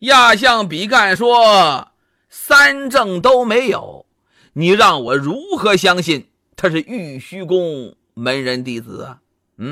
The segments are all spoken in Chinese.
亚相比干说：“三证都没有，你让我如何相信他是玉虚宫门人弟子啊？”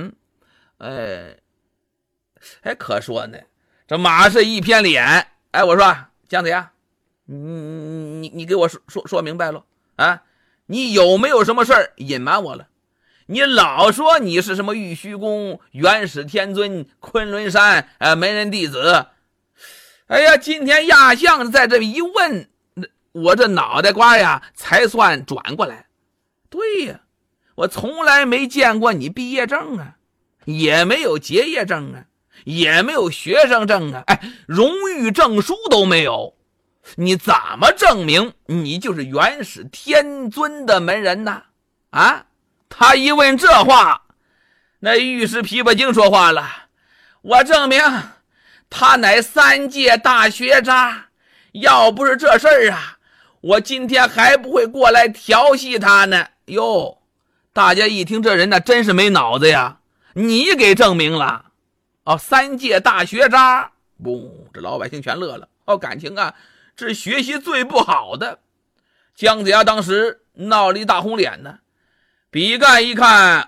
可说呢，这马氏一偏脸，我说姜子牙，你给我说明白了啊！你有没有什么事儿隐瞒我了？你老说你是什么玉虚宫元始天尊昆仑山门人弟子。今天亚相在这一问，我这脑袋瓜呀才算转过来。对呀，我从来没见过你毕业证啊，也没有结业证啊，也没有学生证啊，荣誉证书都没有，你怎么证明你就是元始天尊的门人呢？他一问这话，那御史琵琶精说话了：“我证明他乃三界大学渣，要不是这事儿啊，我今天还不会过来调戏他呢。”哟，大家一听这人呢，真是没脑子呀！你给证明了三界大学渣，这老百姓全乐了。感情啊，这学习最不好的。姜子牙当时闹了一大红脸呢。比干一看，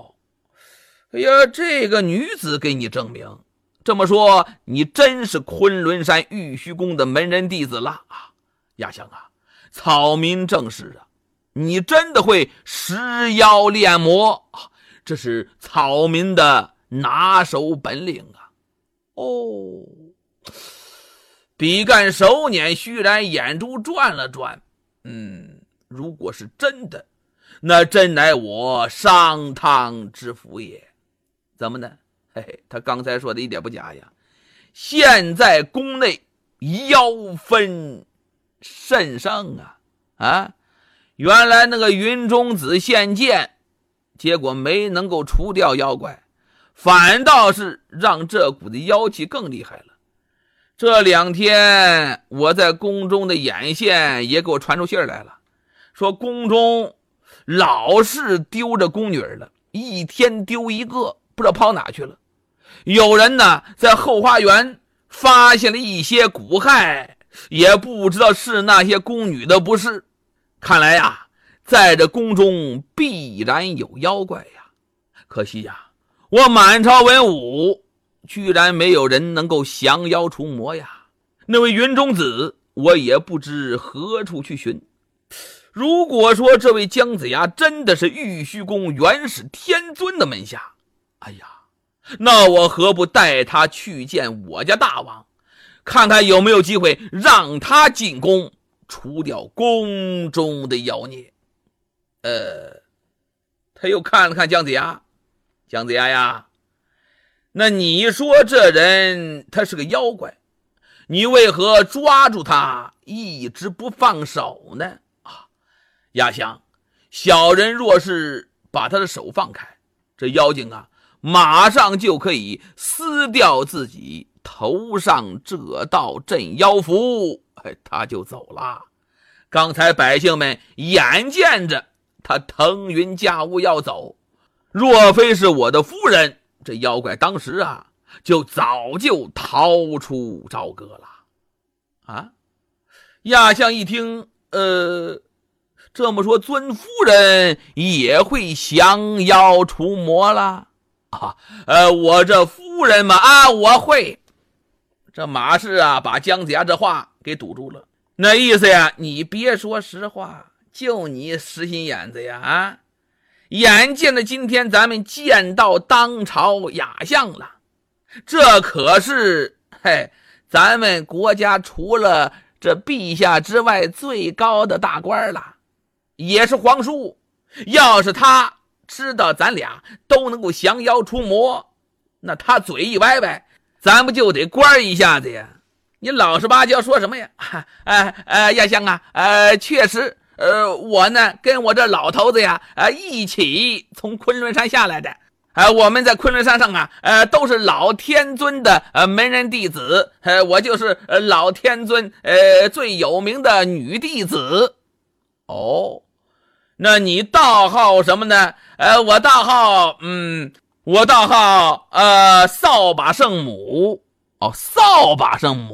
这个女子给你证明，这么说你真是昆仑山玉虚宫的门人弟子了啊！亚相啊，草民正是啊，你真的会施妖炼魔啊，这是草民的拿手本领啊！比干手捻虚然，眼珠转了转，如果是真的，那真乃我商汤之福也。怎么呢？他刚才说的一点不假呀。现在宫内妖分甚盛啊！原来那个云中子献剑，结果没能够除掉妖怪，反倒是让这股子妖气更厉害了。这2天我在宫中的眼线也给我传出信来了，说宫中老是丢着宫女了，一天丢一个，不知道跑哪去了。有人呢在后花园发现了一些骨骸，也不知道是那些宫女的不是。看来呀，在这宫中必然有妖怪呀。可惜呀，我满朝文武居然没有人能够降妖除魔呀。那位云中子我也不知何处去寻。如果说这位姜子牙真的是玉虚宫元始天尊的门下，那我何不带他去见我家大王，看看有没有机会让他进宫除掉宫中的妖孽。他又看了看姜子牙，姜子牙呀，那你说这人他是个妖怪，你为何抓住他一直不放手呢？亚相，小人若是把他的手放开，这妖精啊马上就可以撕掉自己头上这道镇妖符，他就走了。刚才百姓们眼见着他腾云驾雾要走，若非是我的夫人，这妖怪当时啊就早就逃出朝歌了。亚相一听，这么说尊夫人也会降妖除魔了？我这夫人嘛，我会。这马氏啊把姜子牙这话给堵住了。那意思呀，你别说实话，就你实心眼子呀眼见着今天咱们见到当朝亚相了，这可是咱们国家除了这陛下之外最高的大官了，也是皇叔。要是他知道咱俩都能够降妖除魔，那他嘴一歪歪，咱不就得关一下子呀？你老实巴交说什么呀？亚相啊，确实，我呢跟我这老头子呀，一起从昆仑山下来的。我们在昆仑山上啊，都是老天尊的门人弟子，我就是老天尊最有名的女弟子。那你道号什么呢？我道号扫把圣母。扫把圣母。